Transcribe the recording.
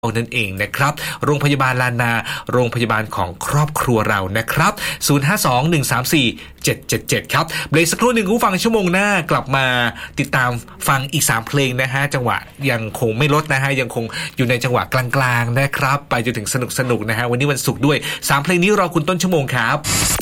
นั่นเองนะครับโรงพยาบาลลานาโรงพยาบาลของครอบครัวเรานะครับ0521347777ครับเบรกสักครู่หนึ่งผู้ฟังชั่วโมงหน้ากลับมาติดตามฟังอีก3เพลงนะฮะจังหวะยังคงไม่ลดนะฮะยังคงอยู่ในจังหวะกลางๆนะครับไปจนถึงสนุกๆนะฮะวันนี้วันศุกร์ด้วย3เพลงนี้รอคุณต้นชั่วโมงครับ